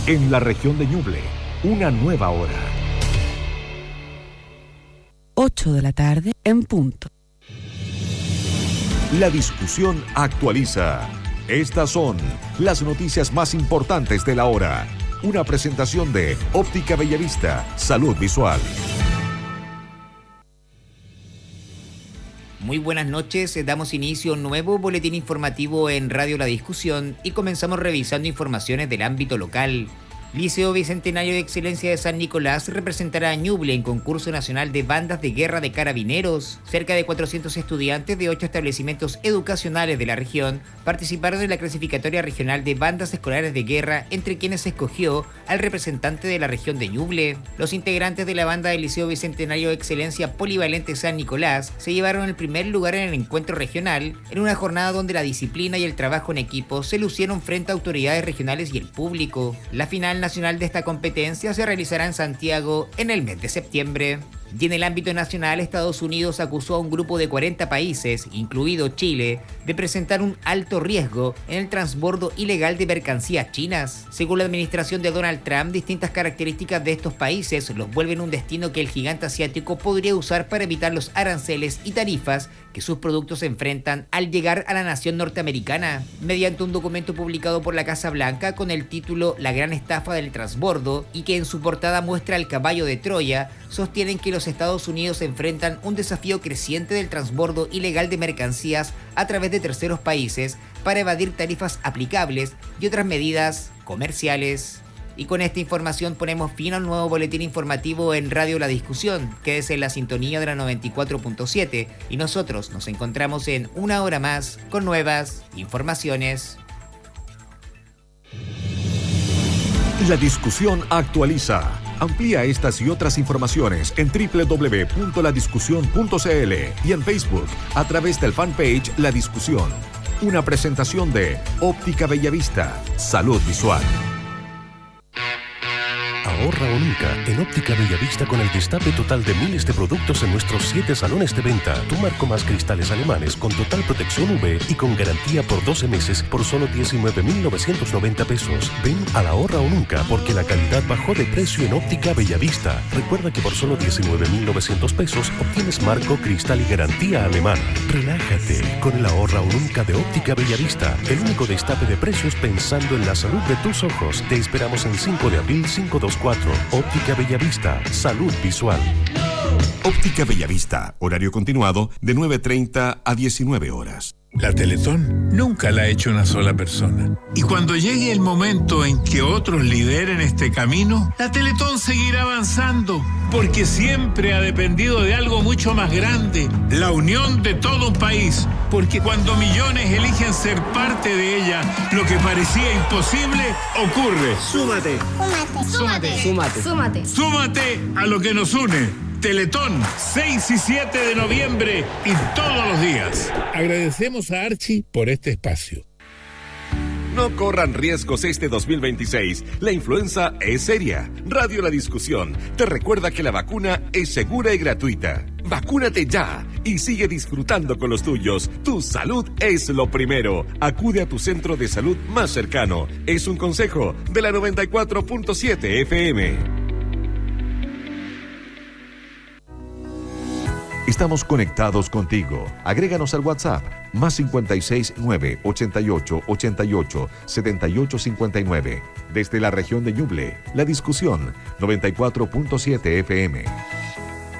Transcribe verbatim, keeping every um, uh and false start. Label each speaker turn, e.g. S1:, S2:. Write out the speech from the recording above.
S1: En la región de Ñuble, una nueva hora.
S2: ocho de la tarde en punto.
S1: La discusión actualiza. Estas son las noticias más importantes de la hora. Una presentación de Óptica Bellavista, Salud Visual.
S3: Muy buenas noches, damos inicio a un nuevo boletín informativo en Radio La Discusión y comenzamos revisando informaciones del ámbito local. Liceo Bicentenario de Excelencia de San Nicolás representará a Ñuble en concurso nacional de bandas de guerra de carabineros. Cerca de cuatrocientos estudiantes de ocho establecimientos educacionales de la región participaron en la clasificatoria regional de bandas escolares de guerra, entre quienes se escogió al representante de la región de Ñuble. Los integrantes de la banda del Liceo Bicentenario de Excelencia Polivalente San Nicolás se llevaron el primer lugar en el encuentro regional, en una jornada donde la disciplina y el trabajo en equipo se lucieron frente a autoridades regionales y el público. La final nacional de esta competencia se realizará en Santiago en el mes de septiembre. Y en el ámbito nacional, Estados Unidos acusó a un grupo de cuarenta países, incluido Chile, de presentar un alto riesgo en el transbordo ilegal de mercancías chinas. Según la administración de Donald Trump, distintas características de estos países los vuelven un destino que el gigante asiático podría usar para evitar los aranceles y tarifas que sus productos enfrentan al llegar a la nación norteamericana. Mediante un documento publicado por la Casa Blanca con el título La gran estafa del transbordo, y que en su portada muestra el caballo de Troya, sostienen que los Estados Unidos enfrentan un desafío creciente del transbordo ilegal de mercancías a través de terceros países para evadir tarifas aplicables y otras medidas comerciales. Y con esta información ponemos fin al nuevo boletín informativo en Radio La Discusión. Quédese en la sintonía de la noventa y cuatro punto siete y nosotros nos encontramos en una hora más con nuevas informaciones.
S1: La discusión actualiza. Amplía estas y otras informaciones en doble u doble u doble u punto la discusión punto c l y en Facebook a través del fanpage La Discusión. Una presentación de Óptica Bellavista, Salud Visual.
S4: Ahorra o nunca en Óptica Bellavista con el destape total de miles de productos en nuestros siete salones de venta. Tu marco más cristales alemanes con total protección U V y con garantía por doce meses por solo diecinueve mil novecientos noventa pesos. Ven a la Ahorra o nunca porque la calidad bajó de precio en Óptica Bellavista. Recuerda que por solo diecinueve mil novecientos pesos obtienes marco, cristal y garantía alemana. Relájate con el Ahorra o nunca de Óptica Bellavista. El único destape de precios pensando en la salud de tus ojos. Te esperamos en cinco de abril cinco dos cuatro. Óptica Bellavista, Salud Visual.
S1: Óptica Bellavista, horario continuado de nueve treinta a diecinueve horas.
S5: La Teletón nunca la ha hecho una sola persona. Y cuando llegue el momento en que otros lideren este camino, la Teletón seguirá avanzando, porque siempre ha dependido de algo mucho más grande, la unión de todo un país. Porque cuando millones eligen ser parte de ella, lo que parecía imposible ocurre.
S6: Súmate. Súmate. Súmate. Súmate. Súmate.
S5: Súmate a lo que nos une. Teletón, seis y siete de noviembre y todos los días. Agradecemos a Archie por este espacio.
S1: No corran riesgos este dos mil veintiséis. La influenza es seria. Radio La Discusión te recuerda que la vacuna es segura y gratuita. Vacúnate ya y sigue disfrutando con los tuyos. Tu salud es lo primero. Acude a tu centro de salud más cercano. Es un consejo de la noventa y cuatro punto siete F M. Estamos conectados contigo. Agréganos al WhatsApp más cincuenta y seis, nueve, ochenta y ocho, ochenta y ocho, setenta y ocho cincuenta y nueve. Desde la región de Ñuble, La Discusión, noventa y cuatro punto siete F M.